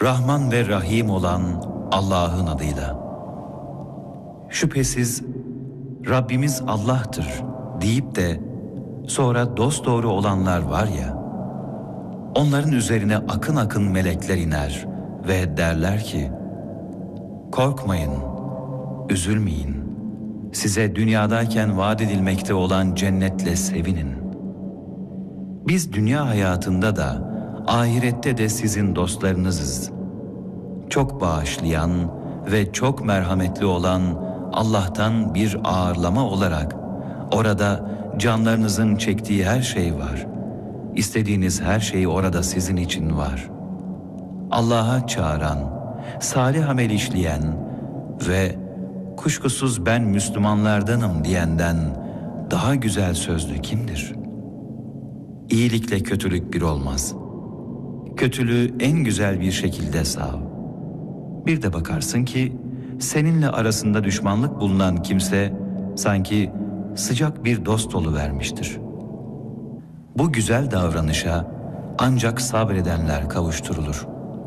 Rahman ve Rahim olan Allah'ın adıyla. Şüphesiz Rabbimiz Allah'tır deyip de sonra dosdoğru olanlar var ya, onların üzerine akın akın melekler iner ve derler ki, korkmayın, üzülmeyin, size dünyadayken vaat edilmekte olan cennetle sevinin. Biz dünya hayatında da ahirette de sizin dostlarınızız. Çok bağışlayan ve çok merhametli olan Allah'tan bir ağırlama olarak orada canlarınızın çektiği her şey var. İstediğiniz her şey orada sizin için var. Allah'a çağıran, salih amel işleyen ve kuşkusuz ben Müslümanlardanım diyenden daha güzel sözlü kimdir? İyilikle kötülük bir olmaz. Kötülüğü en güzel bir şekilde sav. Bir de bakarsın ki seninle arasında düşmanlık bulunan kimse sanki sıcak bir dost oluvermiştir. Bu güzel davranışa ancak sabredenler kavuşturulur.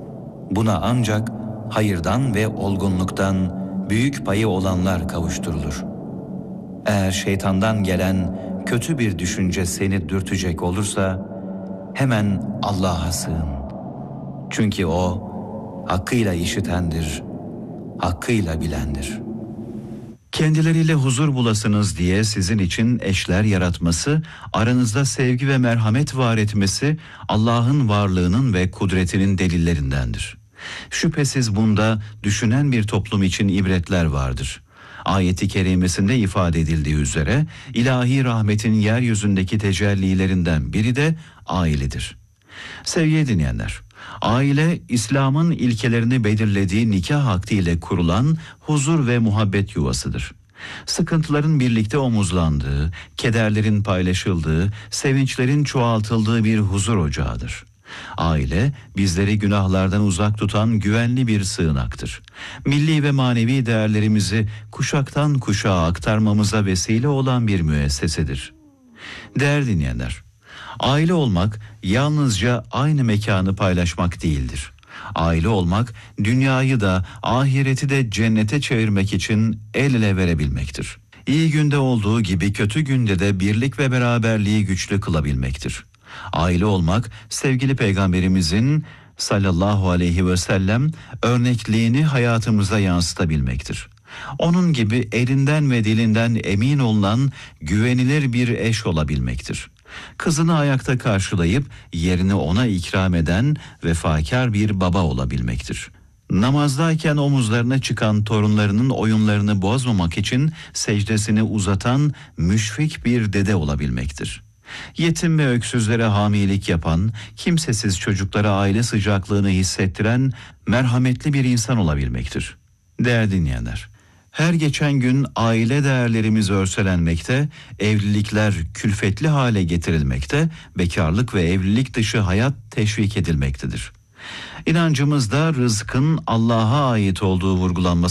Buna ancak hayırdan ve olgunluktan büyük payı olanlar kavuşturulur. Eğer şeytandan gelen kötü bir düşünce seni dürtecek olursa hemen Allah'a sığın. Çünkü O hakkıyla işitendir, hakkıyla bilendir. Kendileriyle huzur bulasınız diye sizin için eşler yaratması, aranızda sevgi ve merhamet var etmesi Allah'ın varlığının ve kudretinin delillerindendir. Şüphesiz bunda düşünen bir toplum için ibretler vardır. Ayet-i kerimesinde ifade edildiği üzere ilahi rahmetin yeryüzündeki tecellilerinden biri de ailedir. Sevgili dinleyenler, aile İslam'ın ilkelerini belirlediği nikah akdiyle kurulan huzur ve muhabbet yuvasıdır. Sıkıntıların birlikte omuzlandığı, kederlerin paylaşıldığı, sevinçlerin çoğaltıldığı bir huzur ocağıdır. Aile, bizleri günahlardan uzak tutan güvenli bir sığınaktır. Milli ve manevi değerlerimizi kuşaktan kuşağa aktarmamıza vesile olan bir müessesedir. Değerli dinleyenler, aile olmak yalnızca aynı mekanı paylaşmak değildir. Aile olmak, dünyayı da ahireti de cennete çevirmek için el ele verebilmektir. İyi günde olduğu gibi kötü günde de birlik ve beraberliği güçlü kılabilmektir. Aile olmak, sevgili Peygamberimizin sallallahu aleyhi ve sellem örnekliğini hayatımıza yansıtabilmektir. Onun gibi elinden ve dilinden emin olunan güvenilir bir eş olabilmektir. Kızını ayakta karşılayıp yerini ona ikram eden vefakar bir baba olabilmektir. Namazdayken omuzlarına çıkan torunlarının oyunlarını bozmamak için secdesini uzatan müşfik bir dede olabilmektir. Yetim ve öksüzlere hamilelik yapan, kimsesiz çocuklara aile sıcaklığını hissettiren merhametli bir insan olabilmektir. Değerli dinleyenler, her geçen gün aile değerlerimiz örselenmekte, evlilikler külfetli hale getirilmekte, bekarlık ve evlilik dışı hayat teşvik edilmektedir. İnancımızda rızkın Allah'a ait olduğu vurgulanması